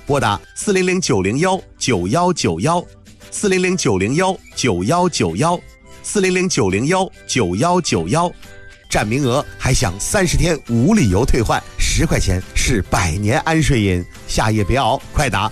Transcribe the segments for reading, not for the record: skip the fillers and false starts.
拨打400-901-9191，400-901-9191，400-901-9191，占名额还享30天无理由退换，10块钱是100年安睡饮，下夜别熬，快打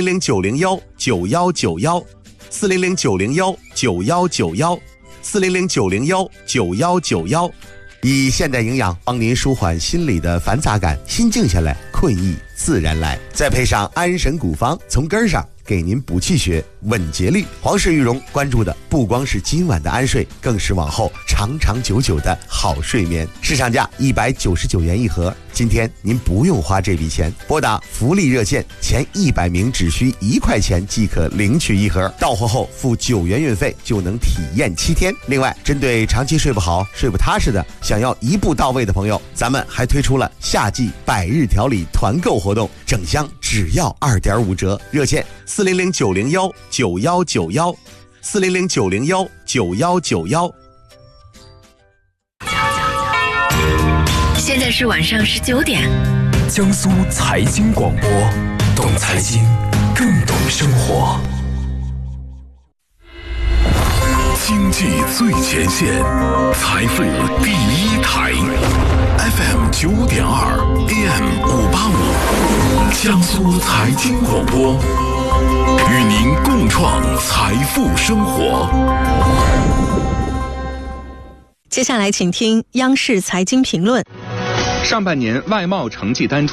400-901-9191，400-901-9191，400-901-9191，以现代营养帮您舒缓心理的烦杂感，心静下来，困意自然来。再配上安神古方，从根上给您补气血、稳节律。皇氏玉荣关注的不光是今晚的安睡，更是往后长长久久的好睡眠。市场价199元一盒，今天您不用花这笔钱，拨打福利热线，前100名只需1块钱即可领取一盒，到货后付9元运费就能体验7天。另外，针对长期睡不好、睡不踏实的，想要一步到位的朋友，咱们还推出了夏季100日调理团购活动，整箱只要2.5折，热线400-901-9191，400-901-9191。 现在是晚上19点， 江苏财经广播，懂财经，更懂生活。经济最前线，财富第一台 ，FM 9.2 AM 585，江苏财经广播，与您共创财富生活。 接下来，请听央视财经评论。 上半年外贸成绩单